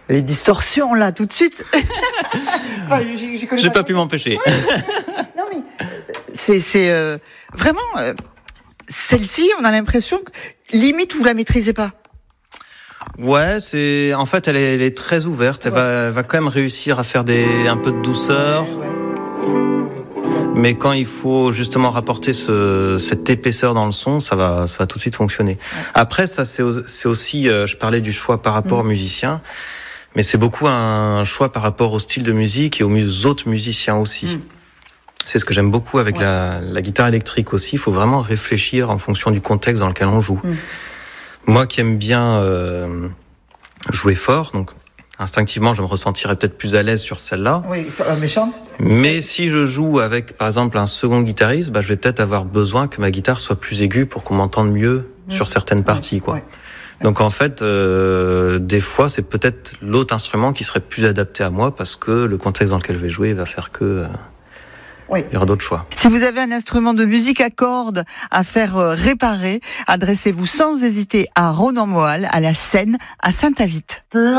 Les distorsions, là, tout de suite. Enfin, J'ai pas pu m'empêcher. Non, mais c'est vraiment... celle-ci, on a l'impression que, limite, vous la maîtrisez pas. Ouais, en fait, elle est très ouverte. Elle va quand même réussir à faire un peu de douceur. Ouais. Mais quand il faut justement rapporter cette épaisseur dans le son, ça va tout de suite fonctionner. Ouais. Après, ça, c'est aussi, je parlais du choix par rapport aux musiciens, mais c'est beaucoup un choix par rapport au style de musique et aux autres musiciens aussi. C'est ce que j'aime beaucoup avec la guitare électrique aussi. Il faut vraiment réfléchir en fonction du contexte dans lequel on joue. Moi qui aime bien jouer fort, donc instinctivement je me ressentirais peut-être plus à l'aise sur celle-là. Oui, méchante. Mais si je joue avec par exemple un second guitariste, je vais peut-être avoir besoin que ma guitare soit plus aiguë pour qu'on m'entende mieux sur certaines parties, quoi. Donc en fait, des fois c'est peut-être l'autre instrument qui serait plus adapté à moi parce que le contexte dans lequel je vais jouer va faire que... il y aura d'autres choix. Si vous avez un instrument de musique à cordes à faire réparer, adressez-vous sans hésiter à Ronan Moal, à la Seine, à Saint-Avit.